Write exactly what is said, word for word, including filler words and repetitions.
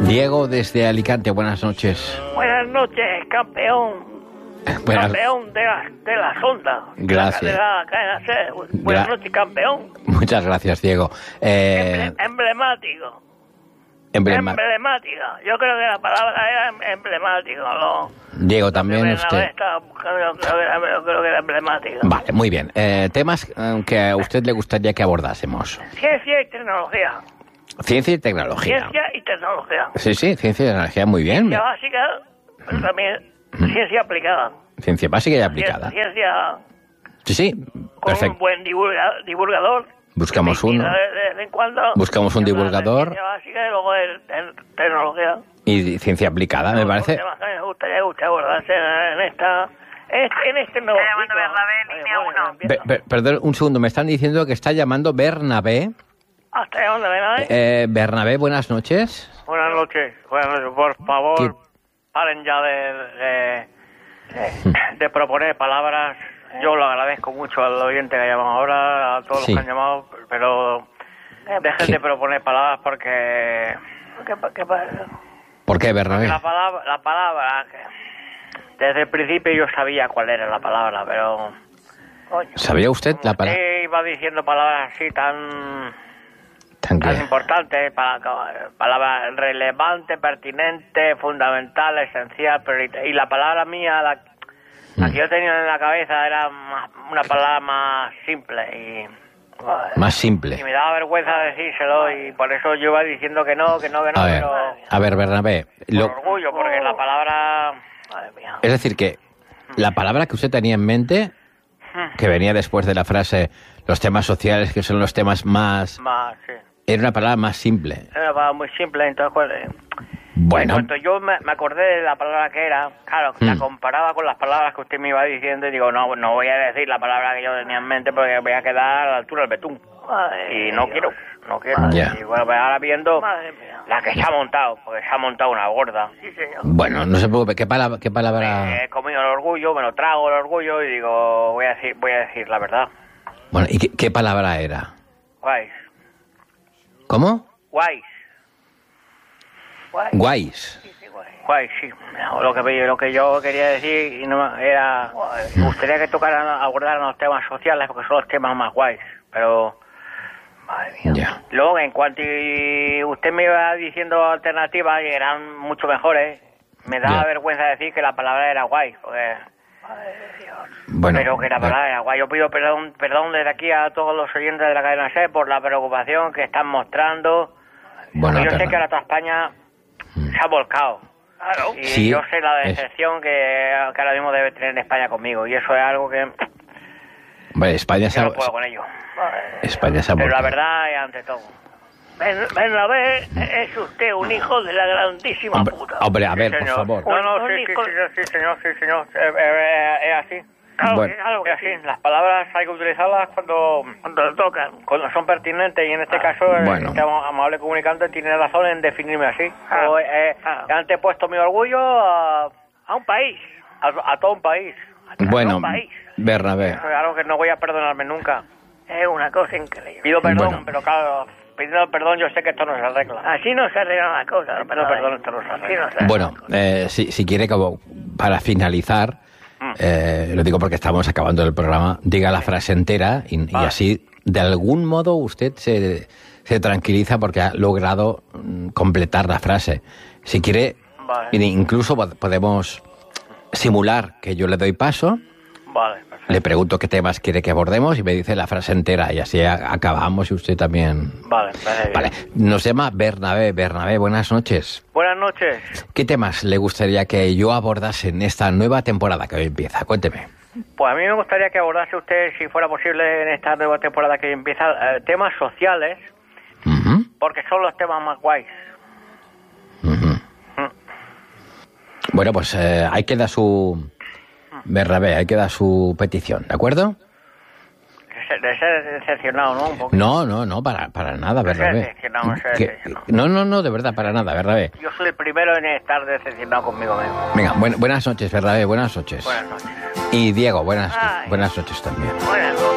Diego desde Alicante, buenas noches. Buenas noches, campeón. Buenas... Campeón de la, de la sonda. Gracias. De la cadena C. Buenas Gra... noches, campeón. Muchas gracias, Diego. Eh... Emble emblemático. Emblema... Emblemática. Yo creo que la palabra era emblemático. ¿No? Diego, también usted... Estaba buscando, yo creo que era, yo creo que era emblemática. Vale, muy bien. Eh, temas eh, que a usted le gustaría que abordásemos. Ciencia y tecnología. Ciencia y tecnología. Ciencia y tecnología. Sí, sí, ciencia y tecnología, muy bien. Ciencia básica, pero también ciencia aplicada. Ciencia básica y aplicada. Ciencia... Sí, sí, perfecto. Con un buen divulga, divulgador. Buscamos uno. De vez en cuando, Buscamos un divulgador. Ciencia básica y luego el, el, tecnología. Y ciencia aplicada, me parece. Temas que me gustaría usted abordarse en esta... En este nuevo llamando Bernabé, línea uno. Be, be, perdón, un segundo, me están diciendo que está llamando Bernabé. Ah, ¿está llamando Bernabé? Eh, Bernabé, buenas noches. Buenas noches. Buenas noches. Por favor, ¿Qué? paren ya de, de, de, de proponer palabras. Yo lo agradezco mucho al oyente que ha llamado ahora, a todos Sí. los que han llamado, pero dejen ¿Qué? de proponer palabras porque... ¿Qué, qué pasa? ¿Por qué, Bernabé? La palabra, la palabra, desde el principio yo sabía cuál era la palabra, pero... Coño, ¿Sabía usted la palabra? usted iba diciendo palabras así tan... Tan tan que- importantes, para, palabra relevante, pertinente, fundamental, esencial, priorita- y la palabra mía, la, la que yo tenía en la cabeza era más- una palabra más simple y... Más Y simple. me daba vergüenza decírselo y por eso yo iba diciendo que no, que no, que no, A ver, pero... a ver, Bernabé. Por Lo, orgullo, porque la palabra... Madre mía. es decir, que la palabra que usted tenía en mente, que venía después de la frase los temas sociales, que son los temas más... Más, sí. Era una palabra más simple. Era una palabra muy simple, entonces... Pues, eh, Bueno, En cuanto yo me, me acordé de la palabra que era, claro, la Mm. comparaba con las palabras que usted me iba diciendo y digo, no, no voy a decir la palabra que yo tenía en mente porque voy a quedar a la altura del betún. Y no quiero, no quiero. Ya. Y bueno, pues ahora viendo Madre mía. la que se ha montado, porque se ha montado una gorda. Sí, señor. bueno, no se preocupe. ¿Qué palabra? Qué palabra? He comido el orgullo, me lo trago el orgullo y digo, voy a decir, voy a decir la verdad. Bueno, ¿y qué, qué palabra era? Guays, ¿Cómo? guays, Guay. Guays. Sí, sí, guay. guays, sí. No, Lo que, lo que yo quería decir y no, era, me gustaría que tocaran, abordaran los temas sociales porque son los temas más guays, pero... Madre mía. Ya. Luego, en cuanto y usted me iba diciendo alternativas y eran mucho mejores, me daba Ya. vergüenza decir que la palabra era guay, porque, Bueno, pero que la bueno, palabra era guay. Yo pido perdón, perdón desde aquí a todos los oyentes de la cadena C por la preocupación que están mostrando. bueno, Porque yo sé perdón. que ahora toda España se ha volcado. Claro. Y Sí, yo sé la es- decepción que, que ahora mismo debe tener España conmigo. Y eso es algo que Hombre, España se yo ha, no puedo con ello. España se ha Pero la volcado. verdad es ante todo. Ben- Bernabé es usted un hijo de la grandísima Hombre, puta. hombre, a ver, Sí, por señor. favor. No, no, Un sí, sí, hijo- sí, sí, señor, sí, señor. Eh, eh, eh, es así. Claro, Bueno. que- claro que Es así. sí. Las palabras hay que utilizarlas cuando, Cuando tocan. cuando son pertinentes y en este caso el bueno. este amable comunicante tiene razón en definirme así. Ah, Yo, eh, ah. he antepuesto mi orgullo a, A un país. a, a todo un país. Bueno, un país. Bernabé. Eso es algo que no voy a perdonarme nunca. Es una cosa increíble. Pido perdón, Bueno. pero claro, pidiendo perdón yo sé que esto no se arregla. Así no se arreglan las cosas. Pero perdón, esto no se Así arregla. no se arreglan Bueno, las cosas. eh, si, si quiere, como para finalizar, Mm. eh, lo digo porque estamos acabando el programa, diga la frase entera y, y Vale. así, de algún modo, usted se, se tranquiliza porque ha logrado mm, completar la frase. Si quiere, Vale. mire, incluso pod- podemos simular que yo le doy paso, Vale, perfecto. le pregunto qué temas quiere que abordemos y me dice la frase entera y así a- acabamos y usted también... Vale, vale. Vale, nos llama Bernabé. Bernabé, buenas noches. Buenas noches. ¿Qué temas le gustaría que yo abordase en esta nueva temporada que hoy empieza? Cuénteme. Pues a mí me gustaría que abordase usted, si fuera posible, en esta nueva temporada que empieza, eh, temas sociales, Ujú, porque son los temas más guays. ujú. Mm. Bueno, pues eh, ahí queda su... Bernabé, ahí queda su petición, ¿de acuerdo? De ser, de ser decepcionado, ¿no? Un poco. No, no, no, para, para nada, Bernabé. que no, sí, Que- sí, no. no, no, no, de verdad, para nada, Bernabé. Yo soy el primero en estar decepcionado conmigo mismo. Venga, buen- buenas noches, Bernabé, buenas noches. Buenas noches. Y Diego, buenas, Ay. buenas noches también. Buenas noches.